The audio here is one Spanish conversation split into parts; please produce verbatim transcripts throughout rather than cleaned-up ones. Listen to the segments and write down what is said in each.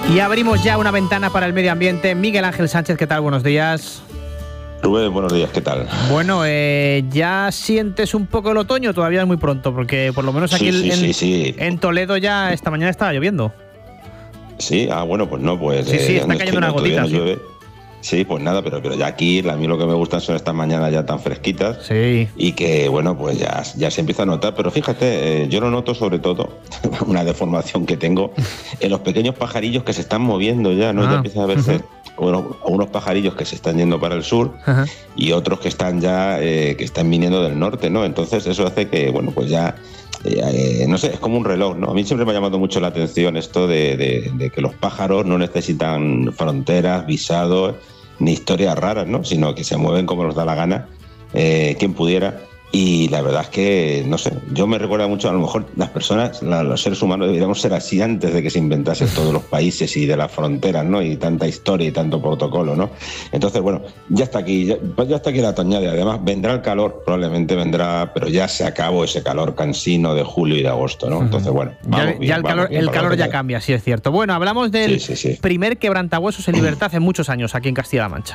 Y abrimos ya una ventana para el medio ambiente. Miguel Ángel Sánchez, ¿qué tal? Buenos días. Rubén, buenos días, ¿qué tal? Bueno, eh, ¿ya sientes un poco el otoño? Todavía es muy pronto, porque por lo menos aquí sí, sí, en, sí, sí. en Toledo ya esta mañana estaba lloviendo. Sí, ah, bueno, pues no, pues... Sí, sí, eh, está cayendo una gotita. No Sí. llueve. Sí, pues nada, pero, pero ya aquí a mí lo que me gustan son estas mañanas ya tan fresquitas. Sí. Y que, bueno, pues ya, ya se empieza a notar. Pero fíjate, eh, yo lo noto sobre todo, una deformación que tengo, en los pequeños pajarillos que se están moviendo ya, ¿no? Ah, ya empieza a verse... Uh-huh. Unos, unos pajarillos que se están yendo para el sur, uh-huh, y otros que están ya eh, que están viniendo del norte, ¿no? Entonces eso hace que, bueno, pues ya eh, no sé, es como un reloj, ¿no? A mí siempre me ha llamado mucho la atención esto de, de, de que los pájaros no necesitan fronteras, visados ni historias raras, ¿no? Sino que se mueven como nos da la gana, eh, quien pudiera. Y la verdad es que, no sé, yo me recuerda mucho, a lo mejor las personas, la, los seres humanos deberíamos ser así antes de que se inventasen todos los países y de las fronteras, ¿no? Y tanta historia y tanto protocolo, ¿no? Entonces, bueno, ya está aquí, ya, pues ya está aquí la toñada y además vendrá el calor, probablemente vendrá, pero ya se acabó ese calor cansino de julio y de agosto, ¿no? Entonces, bueno, vamos ya, bien, ya el vamos calor, bien, el calor ya queda. Cambia, sí es cierto. Bueno, hablamos del sí, sí, sí. primer quebrantahuesos en libertad en muchos años aquí en Castilla-La Mancha.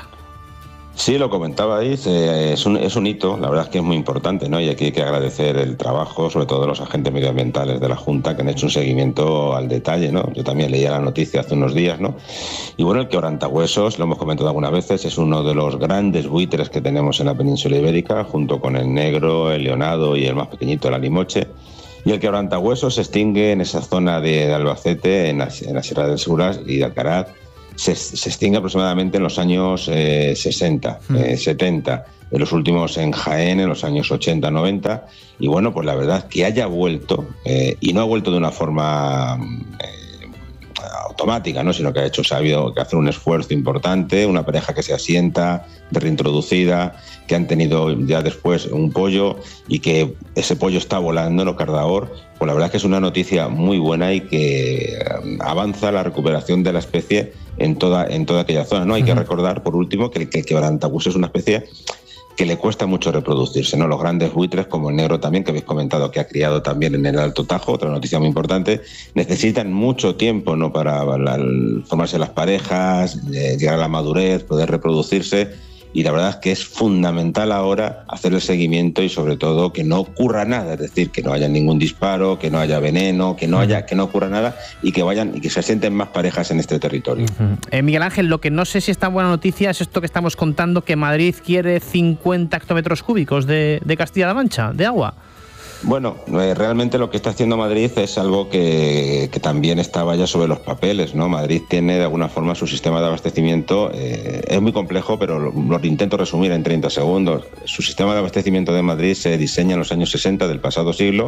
Sí, lo comentabais, eh, es, un, es un hito, la verdad es que es muy importante, ¿no? Y aquí hay que agradecer el trabajo, sobre todo de los agentes medioambientales de la Junta, que han hecho un seguimiento al detalle, ¿no? Yo también leía la noticia hace unos días, ¿no? Y bueno, el quebrantahuesos, lo hemos comentado algunas veces, es uno de los grandes buitres que tenemos en la península ibérica, junto con el negro, el leonado y el más pequeñito, el alimoche. Y el quebrantahuesos se extingue en esa zona de Albacete, en la, en la Sierra del Segura y de Alcaraz. Se, se extingue aproximadamente en los años eh, sesenta, mm. eh, setenta, en los últimos en Jaén en los años ochenta, noventa, y bueno, pues la verdad es que haya vuelto, eh, y no ha vuelto de una forma eh, automática, ¿no? Sino que ha hecho sabido que hacer un esfuerzo importante, una pareja que se asienta, reintroducida, que han tenido ya después un pollo y que ese pollo está volando en Ocardaor. Pues la verdad es que es una noticia muy buena y que avanza la recuperación de la especie en toda, en toda aquella zona, ¿no? Hay uh-huh. que recordar, por último, que el, que el quebrantahuesos es una especie que le cuesta mucho reproducirse, ¿no? Los grandes buitres, como el negro también, que habéis comentado que ha criado también en el Alto Tajo, otra noticia muy importante, necesitan mucho tiempo, ¿no? Para la, formarse las parejas, eh, llegar a la madurez, poder reproducirse. Y la verdad es que es fundamental ahora hacer el seguimiento y sobre todo que no ocurra nada, es decir, que no haya ningún disparo, que no haya veneno, que no haya, que no ocurra nada y que vayan y que se asienten más parejas en este territorio. Uh-huh. Eh, Miguel Ángel, lo que no sé si es tan buena noticia es esto que estamos contando, que Madrid quiere cincuenta hectómetros cúbicos de, de Castilla-La Mancha, de agua. Bueno, eh, realmente lo que está haciendo Madrid es algo que, que también estaba ya sobre los papeles, ¿no? Madrid tiene de alguna forma su sistema de abastecimiento, eh, es muy complejo, pero lo, lo intento resumir en treinta segundos. Su sistema de abastecimiento de Madrid se diseña en los años sesenta del pasado siglo,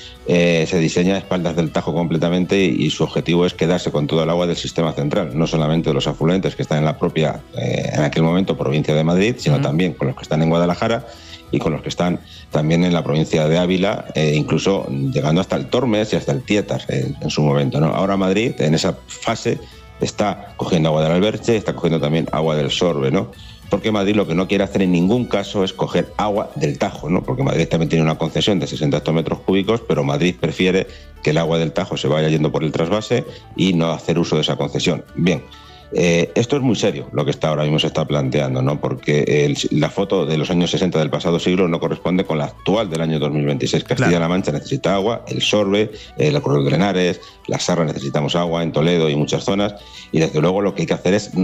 eh, se diseña a espaldas del Tajo completamente y, y su objetivo es quedarse con todo el agua del sistema central, no solamente de los afluentes que están en la propia, eh, en aquel momento, provincia de Madrid, sino uh-huh. también con los que están en Guadalajara y con los que están también en la provincia de Ávila, eh, incluso llegando hasta el Tormes y hasta el Tietas eh, en su momento, ¿no? Ahora Madrid, en esa fase, está cogiendo agua del Alberche, está cogiendo también agua del Sorbe, ¿no? Porque Madrid lo que no quiere hacer en ningún caso es coger agua del Tajo, ¿no? Porque Madrid también tiene una concesión de sesenta hectómetros cúbicos, pero Madrid prefiere que el agua del Tajo se vaya yendo por el trasvase y no hacer uso de esa concesión. Bien. Eh, esto es muy serio, lo que está ahora mismo se está planteando, ¿no? Porque el, la foto de los años sesenta del pasado siglo no corresponde con la actual del año dos mil veintiséis. Castilla-La claro. Mancha necesita agua, el Sorbe, el Corredor de Henares, la Sarra necesitamos agua, en Toledo y muchas zonas, y desde luego lo que hay que hacer es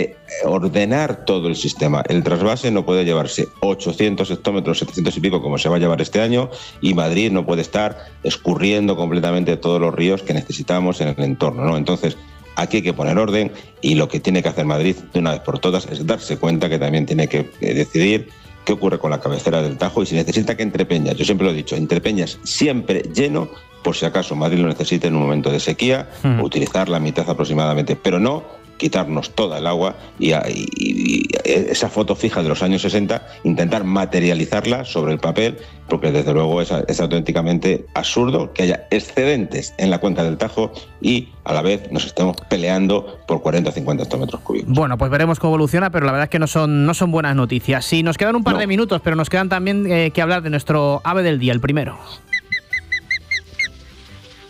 reordenar todo el sistema. El trasvase no puede llevarse ochocientos hectómetros, setecientos y pico como se va a llevar este año, y Madrid no puede estar escurriendo completamente todos los ríos que necesitamos en el entorno, ¿no? Entonces, aquí hay que poner orden y lo que tiene que hacer Madrid de una vez por todas es darse cuenta que también tiene que decidir qué ocurre con la cabecera del Tajo y si necesita que Entrepeñas, yo siempre lo he dicho, Entrepeñas siempre lleno por si acaso Madrid lo necesita en un momento de sequía, hmm. utilizar la mitad aproximadamente, pero no quitarnos toda el agua y, y, y esa foto fija de los años sesenta, intentar materializarla sobre el papel, porque desde luego es, es auténticamente absurdo que haya excedentes en la cuenca del Tajo y a la vez nos estemos peleando por cuarenta o cincuenta hectómetros cúbicos. Bueno, pues veremos cómo evoluciona, pero la verdad es que no son, no son buenas noticias. Sí, nos quedan un par no. de minutos, pero nos quedan también eh, que hablar de nuestro ave del día, el primero.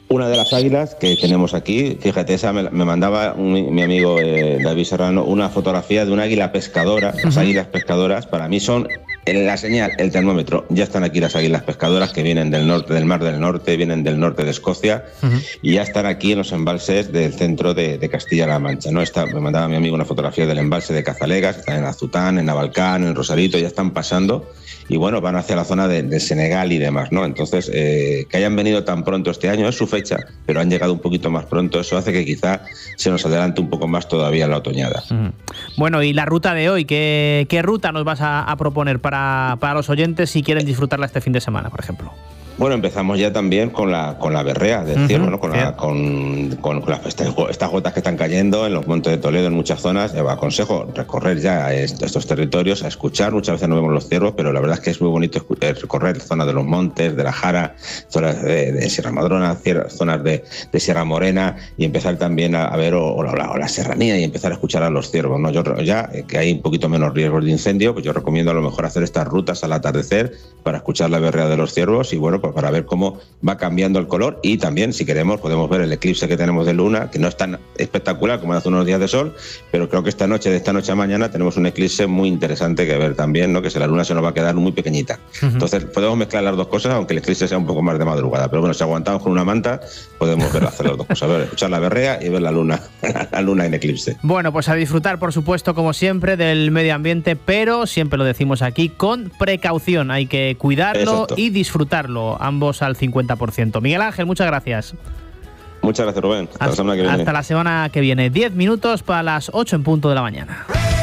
Una de las águilas que tenemos aquí, fíjate, esa me, me mandaba un, mi amigo eh, David Serrano una fotografía de una águila pescadora. Las águilas pescadoras para mí son la señal, el termómetro. Ya están aquí las águilas pescadoras que vienen del norte, del Mar del Norte, vienen del norte de Escocia uh-huh. y ya están aquí en los embalses del centro de, de Castilla-La Mancha, ¿no? Está, me mandaba mi amigo una fotografía del embalse de Cazalegas, están en Azután, en Navalcán, en Rosarito, ya están pasando y bueno, van hacia la zona de, de Senegal y demás, ¿no? Entonces, eh, que hayan venido tan pronto este año es su fecha, pero han llegado un poquito más pronto, eso hace que quizá se nos adelante un poco más todavía la otoñada. Uh-huh. Bueno, y la ruta de hoy, ¿qué, qué ruta nos vas a, a proponer para, para los oyentes si quieren disfrutarla este fin de semana, por ejemplo? Bueno, empezamos ya también con la con la berrea del uh-huh, ciervo, ¿no? Con, la, con, con, con las, estas gotas que están cayendo en los montes de Toledo, en muchas zonas. Yo aconsejo recorrer ya estos territorios, a escuchar. Muchas veces no vemos los ciervos, pero la verdad es que es muy bonito recorrer zonas de los montes, de la Jara, zonas de, de Sierra Madrona, zonas de, de Sierra Morena, y empezar también a, a ver o, o, la, o la serranía y empezar a escuchar a los ciervos, ¿no? Yo ya que hay un poquito menos riesgos de incendio, pues yo recomiendo a lo mejor hacer estas rutas al atardecer para escuchar la berrea de los ciervos y bueno, pues para ver cómo va cambiando el color y también, si queremos, podemos ver el eclipse que tenemos de luna, que no es tan espectacular como hace unos días de sol, pero creo que esta noche, de esta noche a mañana, tenemos un eclipse muy interesante que ver también, ¿no? Que si la luna se nos va a quedar muy pequeñita. Uh-huh. Entonces, podemos mezclar las dos cosas, aunque el eclipse sea un poco más de madrugada. Pero bueno, si aguantamos con una manta, podemos ver hacer las dos cosas, ver, escuchar la berrea y ver la luna, la luna en eclipse. Bueno, pues a disfrutar, por supuesto, como siempre, del medio ambiente, pero siempre lo decimos aquí, con precaución. Hay que cuidarlo Exacto. y disfrutarlo, ambos al cincuenta por ciento. Miguel Ángel, muchas gracias. Muchas gracias, Rubén. Hasta, hasta la semana que viene. Hasta la semana que viene. diez minutos para las ocho en punto de la mañana.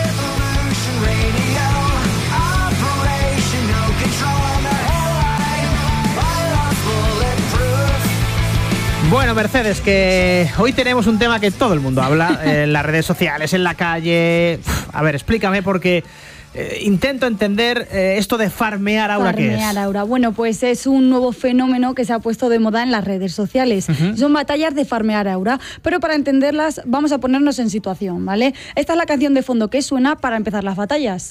Bueno, Mercedes, que hoy tenemos un tema que todo el mundo habla en las redes sociales, en la calle. A ver, explícame porque eh, intento entender eh, esto de farmear aura. ¿Qué es? Farmear aura. Bueno, pues es un nuevo fenómeno que se ha puesto de moda en las redes sociales. Uh-huh. Son batallas de farmear aura, pero para entenderlas vamos a ponernos en situación, ¿vale? Esta es la canción de fondo que suena para empezar las batallas.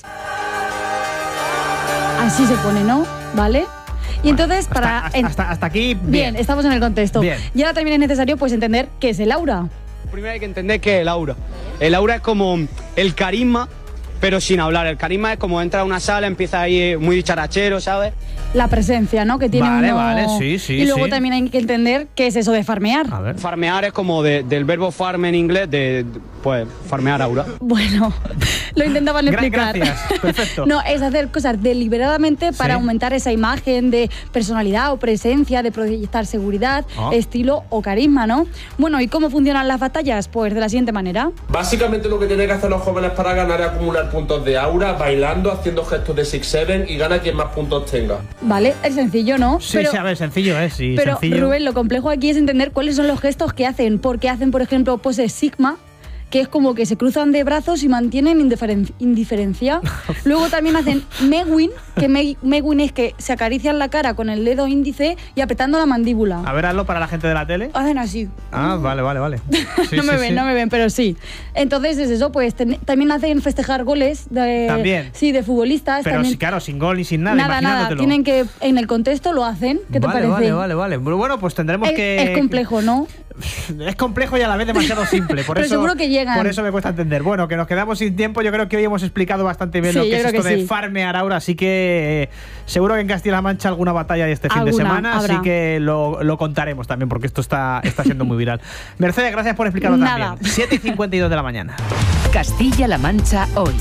Así se pone, ¿no? ¿Vale? Y entonces, hasta, para... Hasta, hasta, hasta aquí, bien. Bien, estamos en el contexto. Bien. Y ahora también es necesario pues entender qué es el aura. Primero hay que entender qué es el aura. El aura es como el carisma, pero sin hablar. El carisma es como entra a una sala, empieza ahí muy dicharachero, ¿sabes? La presencia, ¿no? Que tiene vale, uno... Vale, sí, sí, Y luego sí. también hay que entender qué es eso de farmear. A ver. Farmear es como de, del verbo farm en inglés, de, pues, farmear aura. Bueno, lo intentaban explicar. Gracias, perfecto. No, es hacer cosas deliberadamente para sí. aumentar esa imagen de personalidad o presencia, de proyectar seguridad, oh. estilo o carisma, ¿no? Bueno, ¿y cómo funcionan las batallas? Pues de la siguiente manera. Básicamente lo que tienen que hacer los jóvenes para ganar es acumular puntos de aura, bailando, haciendo gestos de six seven y gana quien más puntos tenga. Vale, es sencillo, ¿no? Sí, pero, sí, a ver, sencillo es, sí, Pero, sencillo. Rubén, lo complejo aquí es entender cuáles son los gestos que hacen. Porque hacen, por ejemplo, poses Sigma, que es como que se cruzan de brazos y mantienen indiferen- indiferencia. Luego también hacen Megwin, que me- Megwin es que se acarician la cara con el dedo índice y apretando la mandíbula. A ver, hazlo para la gente de la tele. Hacen así. Ah, vale, vale, vale. Sí, no me sí, ven, sí. no me ven, pero sí. Entonces es eso, pues ten- también hacen festejar goles de, ¿También? Sí, de futbolistas. Pero también. sí, claro, sin gol y sin nada, Nada, nada. imaginándotelo. Tienen que, en el contexto lo hacen. ¿Qué te vale, parece? Vale, vale, vale. Bueno, pues tendremos es, que... Es complejo, ¿no? Es complejo y a la vez demasiado simple. Por Pero eso, seguro que llegan. Por eso me cuesta entender. Bueno, que nos quedamos sin tiempo. Yo creo que hoy hemos explicado bastante bien sí, lo que es esto que de sí. farmear aura. Así que eh, seguro que en Castilla-La Mancha alguna batalla de este fin Alguna, de semana. habrá. Así que lo, lo contaremos también, porque esto está, está siendo muy viral. Mercedes, gracias por explicarlo Nada. también. siete y cincuenta y dos de la mañana. Castilla-La Mancha hoy.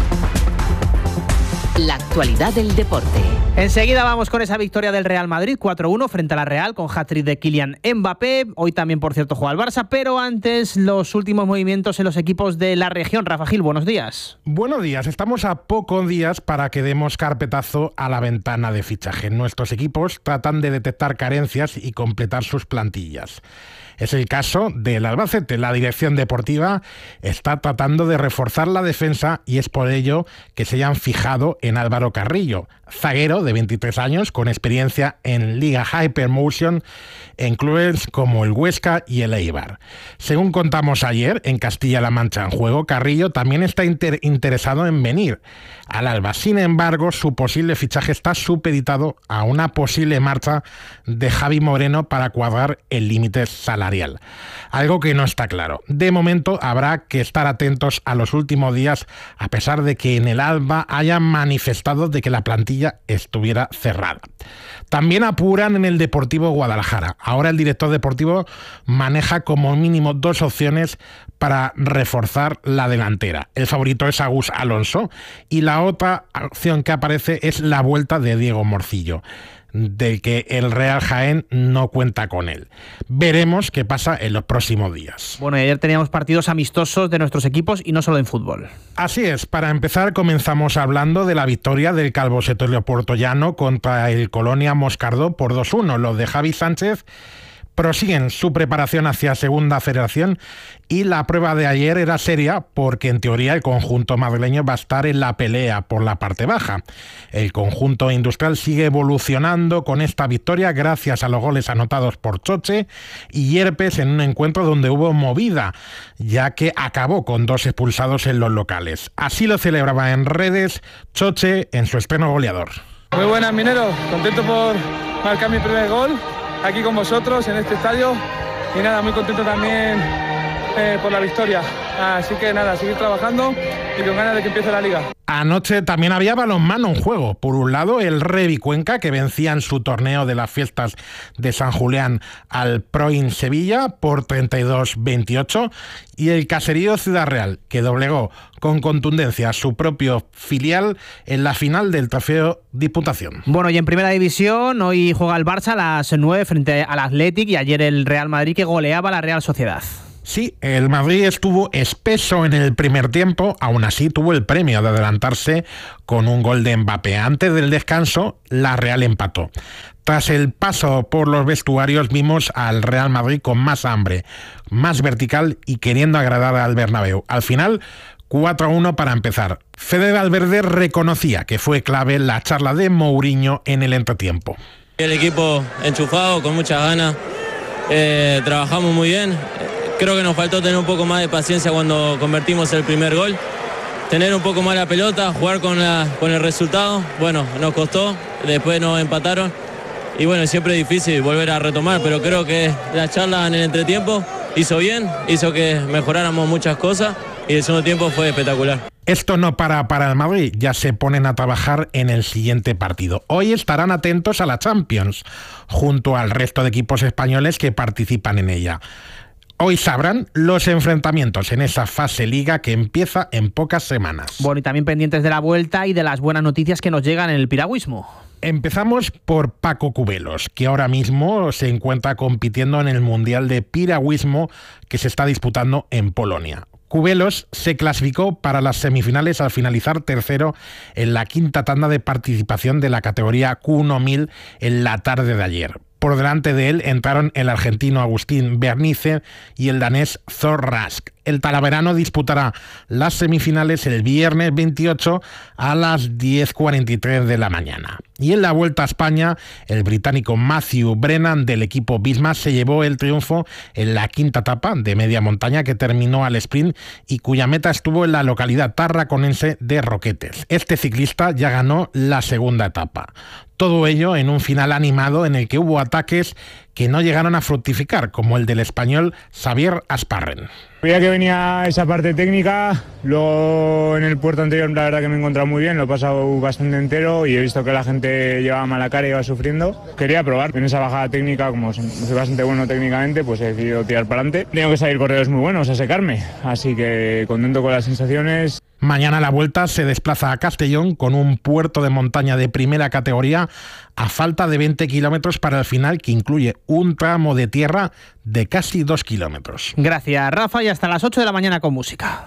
La actualidad del deporte. Enseguida vamos con esa victoria del Real Madrid cuatro uno frente a la Real con hat-trick de Kylian Mbappé. Hoy también, por cierto, juega el Barça, pero antes los últimos movimientos en los equipos de la región. Rafa Gil, buenos días. Buenos días. Estamos a pocos días para que demos carpetazo a la ventana de fichaje. Nuestros equipos tratan de detectar carencias y completar sus plantillas. Es el caso del Albacete. La dirección deportiva está tratando de reforzar la defensa y es por ello que se hayan fijado en Álvaro Carrillo, zaguero de veintitrés años con experiencia en Liga Hypermotion en clubes como el Huesca y el Eibar. Según contamos ayer en Castilla-La Mancha en Juego, Carrillo también está inter- interesado en venir al Alba. Sin embargo, su posible fichaje está supeditado a una posible marcha de Javi Moreno para cuadrar el límite salarial, algo que no está claro. De momento habrá que estar atentos a los últimos días, a pesar de que en el Alba hayan manifestado de que la plantilla estuviera cerrada. También apuran en el Deportivo Guadalajara. Ahora el director deportivo maneja como mínimo dos opciones para reforzar la delantera. El favorito es Agus Alonso y la otra opción que aparece es la vuelta de Diego Morcillo, del que el Real Jaén no cuenta con él. Veremos qué pasa en los próximos días. Bueno, y ayer teníamos partidos amistosos de nuestros equipos y no solo en fútbol. Así es, para empezar comenzamos hablando de la victoria del Calvo Sotelo Puertollano contra el Colonia Moscardó por dos uno. Los de Javi Sánchez prosiguen su preparación hacia Segunda Federación y la prueba de ayer era seria porque en teoría el conjunto madrileño va a estar en la pelea por la parte baja. El conjunto industrial sigue evolucionando con esta victoria gracias a los goles anotados por Choche y Yerpes en un encuentro donde hubo movida, ya que acabó con dos expulsados en los locales. Así lo celebraba en redes Choche en su estreno goleador. Muy buenas, mineros, contento por marcar mi primer gol aquí con vosotros en este estadio y nada, muy contento también eh, por la victoria, así que nada, seguir trabajando y con ganas de que empiece la liga. Anoche también había balonmano en juego. Por un lado, el Revi Cuenca, que vencía en su torneo de las fiestas de San Julián al Proin Sevilla por treinta y dos veintiocho, y el Caserío Ciudad Real, que doblegó con contundencia a su propio filial en la final del Trofeo Diputación. Bueno, y en Primera División, hoy juega el Barça a las nueve frente al Athletic y ayer el Real Madrid, que goleaba a la Real Sociedad. Sí, el Madrid estuvo espeso en el primer tiempo, aún así tuvo el premio de adelantarse con un gol de Mbappé. Antes del descanso, la Real empató. Tras el paso por los vestuarios vimos al Real Madrid con más hambre, más vertical y queriendo agradar al Bernabéu. Al final, cuatro a uno para empezar. Fede Valverde reconocía que fue clave la charla de Mourinho en el entretiempo. El equipo enchufado, con muchas ganas, eh, trabajamos muy bien. Creo que nos faltó tener un poco más de paciencia cuando convertimos el primer gol. Tener un poco más la pelota, jugar con, la, con el resultado. Bueno, nos costó, después nos empataron. Y bueno, siempre es difícil volver a retomar, pero creo que la charla en el entretiempo hizo bien, hizo que mejoráramos muchas cosas y el segundo tiempo fue espectacular. Esto no para para el Madrid, ya se ponen a trabajar en el siguiente partido. Hoy estarán atentos a la Champions, junto al resto de equipos españoles que participan en ella. Hoy sabrán los enfrentamientos en esa fase liga que empieza en pocas semanas. Bueno, y también pendientes de la vuelta y de las buenas noticias que nos llegan en el piragüismo. Empezamos por Paco Cubelos, que ahora mismo se encuentra compitiendo en el Mundial de Piragüismo que se está disputando en Polonia. Cubelos se clasificó para las semifinales al finalizar tercero en la quinta tanda de participación de la categoría Q uno mil en la tarde de ayer. Por delante de él entraron el argentino Agustín Bernice y el danés Thor Rask. El talaverano disputará las semifinales el viernes veintiocho a las diez cuarenta y tres de la mañana. Y en la Vuelta a España, el británico Matthew Brennan del equipo Visma se llevó el triunfo en la quinta etapa de media montaña que terminó al sprint y cuya meta estuvo en la localidad tarraconense de Roquetes. Este ciclista ya ganó la segunda etapa. Todo ello en un final animado en el que hubo ataques que no llegaron a fructificar, como el del español Xavier Asparren. Veía que venía esa parte técnica, luego en el puerto anterior la verdad que me he encontrado muy bien, lo he pasado bastante entero y he visto que la gente llevaba mala cara y iba sufriendo. Quería probar en esa bajada técnica, como soy bastante bueno técnicamente, pues he decidido tirar para adelante. Tengo que salir corredores muy buenos a secarme, así que contento con las sensaciones. Mañana la Vuelta se desplaza a Castellón con un puerto de montaña de primera categoría a falta de veinte kilómetros para el final, que incluye un tramo de tierra de casi dos kilómetros. Gracias, Rafa, y hasta las ocho de la mañana con música.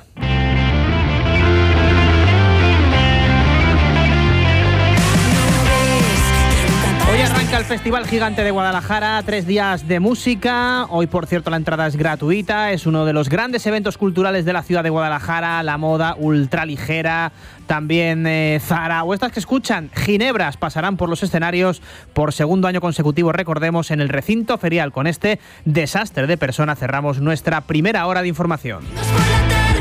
Hoy arranca Arranca el Festival Gigante de Guadalajara, tres días de música. Hoy, por cierto, la entrada es gratuita. Es uno de los grandes eventos culturales de la ciudad de Guadalajara. La moda ultraligera, también eh, Zara o estas que escuchan, Ginebras, pasarán por los escenarios por segundo año consecutivo, recordemos, en el recinto ferial. Con este desastre de persona cerramos nuestra primera hora de información.